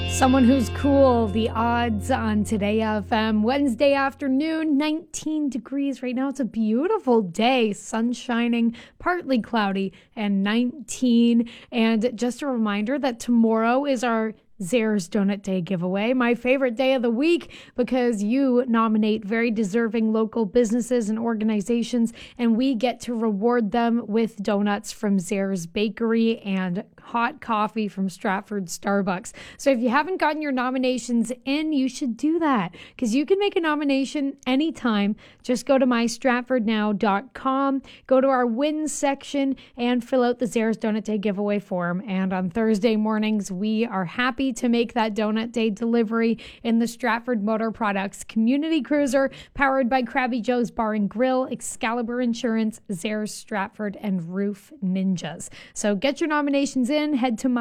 Someone who's cool, the odds on Today FM. Wednesday afternoon, 19 degrees right now. It's a beautiful day, sun shining, partly cloudy, and 19. And just a reminder that tomorrow is our Zehrs Donut Day giveaway, my favorite day of the week, because you nominate very deserving local businesses and organizations, and we get to reward them with donuts from Zehrs Bakery and hot coffee from Stratford Starbucks. So if you haven't gotten your nominations in, you should do that, because you can make a nomination anytime. Just go to mystratfordnow.com, go to our wins section, and fill out the Zehrs Donut Day giveaway form. And on Thursday mornings, we are happy to make that Donut Day delivery in the Stratford Motor Products Community Cruiser, powered by Krabby Joe's Bar and Grill, Excalibur Insurance, Zehrs Stratford, and Roof Ninjas. So get your nominations in. Head to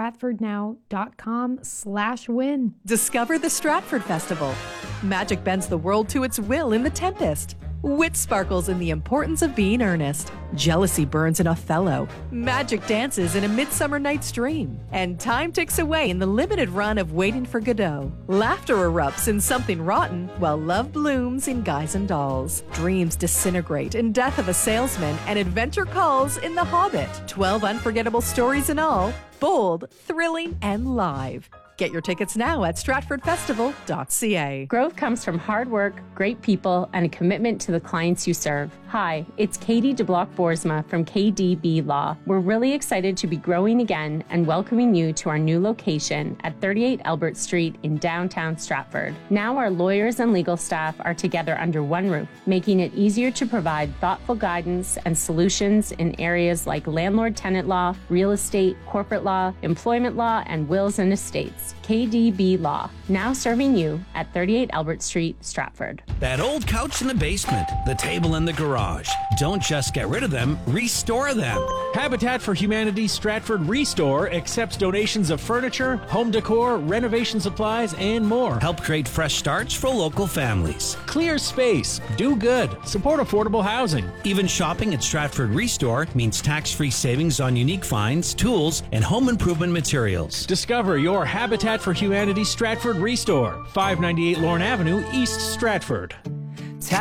mystratfordnow.com/win. Discover the Stratford Festival. Magic bends the world to its will in The Tempest. Wit sparkles in The Importance of Being Earnest. Jealousy burns in Othello. Magic dances in A Midsummer Night's Dream. And time ticks away in the limited run of Waiting for Godot. Laughter erupts in Something Rotten, while love blooms in Guys and Dolls. Dreams disintegrate in Death of a Salesman, and adventure calls in The Hobbit. 12 unforgettable stories in all, bold, thrilling, and live. Get your tickets now at stratfordfestival.ca. Growth comes from hard work, great people, and a commitment to the clients you serve. Hi, it's Katie DeBlock-Boersma from KDB Law. We're really excited to be growing again and welcoming you to our new location at 38 Albert Street in downtown Stratford. Now our lawyers and legal staff are together under one roof, making it easier to provide thoughtful guidance and solutions in areas like landlord-tenant law, real estate, corporate law, employment law, and wills and estates. KDB Law, now serving you at 38 Albert Street, Stratford. That old couch in the basement, the table in the garage. Don't just get rid of them, restore them. Habitat for Humanity Stratford Restore accepts donations of furniture, home decor, renovation supplies, and more. Help create fresh starts for local families. Clear space, do good, support affordable housing. Even shopping at Stratford Restore means tax-free savings on unique finds, tools, and home improvement materials. Discover your Habitat for Humanity Stratford Restore, 598 Lorne Avenue, East Stratford.